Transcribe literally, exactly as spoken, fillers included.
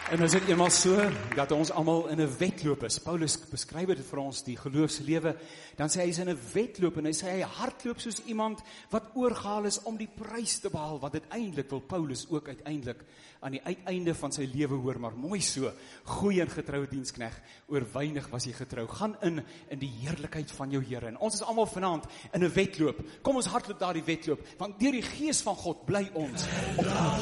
En is dit eenmaal so, dat ons allemaal in 'n wedloop is. Paulus beskryf dit vir ons, die geloofslewe, dan sê hy is in 'n wedloop, en hy sê hy hardloop soos iemand wat oorgehaal is om die prys te behaal, wat uiteindelik wil Paulus ook uiteindelik aan die uiteinde van sy lewe hoor, maar mooi so, goeie en getroue dienskneg, oor weinig was jy getrou, gaan in, in die heerlikheid van jou Here, en ons is allemaal vanaand in 'n wedloop, kom ons hardloop daar die wedloop, want deur die Gees van God bly ons op